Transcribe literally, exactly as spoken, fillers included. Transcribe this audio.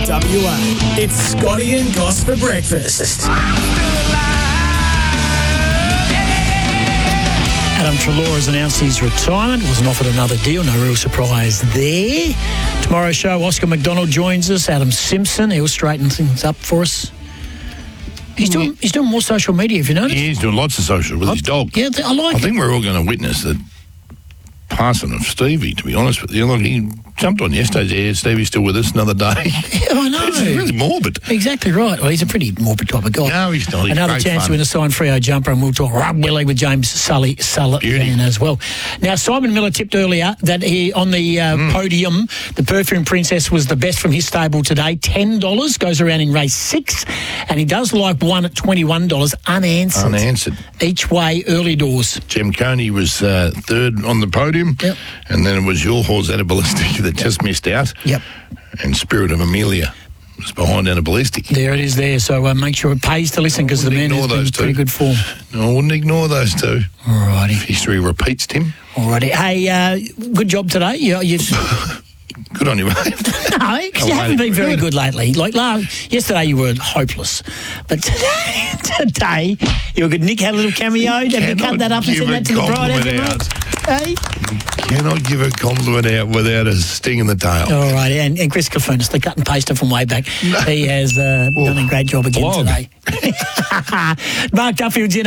W A. It's Scotty and Goss for breakfast. Adam Treloar has announced his retirement. Wasn't offered another deal. No real surprise there. Tomorrow's show, Oscar McDonald joins us. Adam Simpson, he'll straighten things up for us. He's doing he's doing more social media, have you noticed? Yeah, he's doing lots of social with his dog. Yeah, I like I it. think we're all going to witness the passing of Stevie, to be honest with you. Look, he jumped on yesterday. Yeah, Stevie's still with us another day. Yeah, I know. It's really morbid. Exactly right. Well, he's a pretty morbid type of guy. No, he's not. He's Another great chance fun. to win a signed Freo jumper, and we'll talk rugby with James Sully Sullivan as well. Now, Simon Miller tipped earlier that he on the uh, mm. podium, the Perfume Princess was the best from his stable today. ten dollars goes around in race six, and he does like one at twenty-one dollars unanswered. Unanswered. Each way, early doors. Jim Coney was uh, third on the podium, yep. and then it was your horse, Anabalistic, that yep. just missed out. Yep. And Spirit of Amelia was behind Anabalistic. There it is there, so uh, make sure it pays to listen because the man is in pretty good form. No, I wouldn't ignore those two. All righty. If history repeats, Tim. All righty. Hey, uh, good job today. You, you've... Good on you, mate. No, you oh, haven't been very good lately. Like last, yesterday you were hopeless. But today, today you were good. Nick had a little cameo. Have you cut that up and sent that to the bride? Hey? You cannot give a compliment out without a sting in the tail. All right, and, and Chris Clefunis, the cut and paster from way back, no. he has uh, done a great job again Blog. today. Mark Duffield's in.